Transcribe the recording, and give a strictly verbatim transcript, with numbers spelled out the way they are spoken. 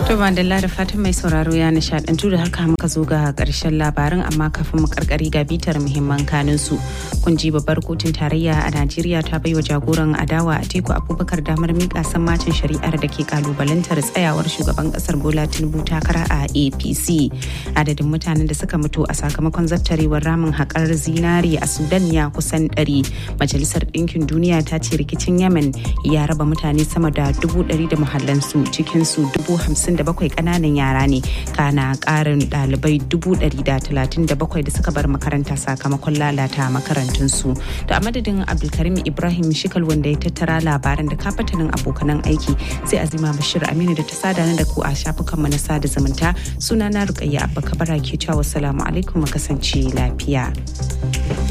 To Mandela da fatan mai sauraro ya nishadantu da haka muka zo ga karshen labarin amma kafin mu karkari ga bitar muhimman kanin su. Kun ji babbar kotun tarayya a Najeriya ta baiwa jagoran adawa Atiku Abubakar damar mika sammacin shari'ar da ke kalubalantar tsayawar shugaban kasar Bola Tinubu takara a A P C. Adadin mutanen da suka mutu a sakamakon zattarewar ramin haƙar zinari a Sudan ya kusan ɗari. Majalisar Ɗinkin Duniya ta ce rikicin Yemen ya raba mutane sama da dubu ɗari da muhallansu, cikinsu dubu hamsin da bakwai ƙananan yara ne, kana ƙarin ɗalibai dubu ɗari da talatin da bakwai da suka bar makaranta sakamakon lalata makarantunsu. Da a madadin Abdulkarim Ibrahim Shikal wanda ya tattara labaran da kafatanin abokanan aiki, sai Azima Bashir Aminu da ta sada da ku a shafukanmu na sada zumunta. Sunana Rukayya Abba Kabara ke cewa salamu alaikum, mu kasance lafiya.